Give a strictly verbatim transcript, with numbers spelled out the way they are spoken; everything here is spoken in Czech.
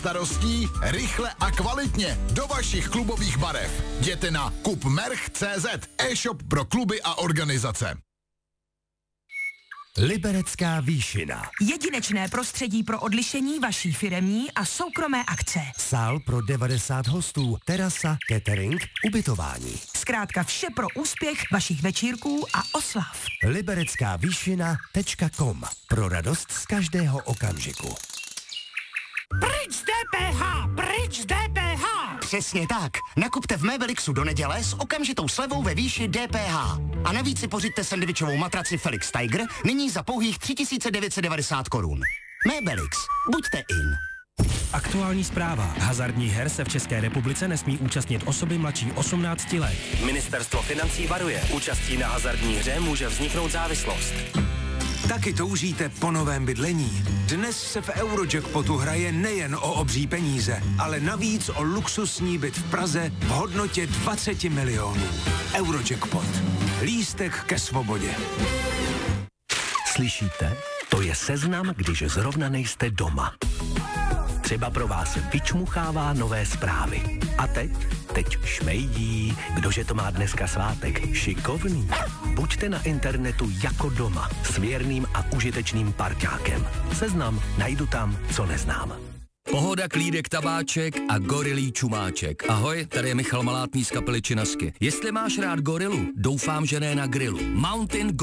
starostí, rychle a kvalitně do vašich klubových barev. Jděte na kupmerch tečka cé zet, e-shop pro kluby a organizace. Liberecká výšina. Jedinečné prostředí pro odlišení vaší firemní a soukromé akce. Sál pro devadesát hostů, terasa, catering, ubytování. Zkrátka vše pro úspěch vašich večírků a oslav. liberecká výšina tečka com. Pro radost z každého okamžiku. Pryč z D P H! Pryč z D P H! Přesně tak. Nakupte v Mébelixu do neděle s okamžitou slevou ve výši D P H. A navíc si pořiďte sendvičovou matraci Felix Tiger nyní za pouhých tři tisíce devět set devadesát korun. Mébelix. Buďte in. Aktuální zpráva. Hazardních her se v České republice nesmí účastnit osoby mladší osmnácti let. Ministerstvo financí varuje. Účastí na hazardní hře může vzniknout závislost. Taky toužíte po novém bydlení? Dnes se v Eurojackpotu hraje nejen o obří peníze, ale navíc o luxusní byt v Praze v hodnotě dvacet milionů. Eurojackpot. Lístek ke svobodě. Slyšíte? To je seznam, když zrovna nejste doma. Třeba pro vás vyčmuchává nové zprávy. A teď? Teď šmejdí. Kdože to má dneska svátek? Šikovný. Buďte na internetu jako doma. S věrným a užitečným parťákem. Seznam najdu tam, co neznám. Pohoda, klídek, tabáček a gorilí čumáček. Ahoj, tady je Michal Malátný z kapely Činasky. Jestli máš rád gorilu, doufám, že ne na grilu. Mountain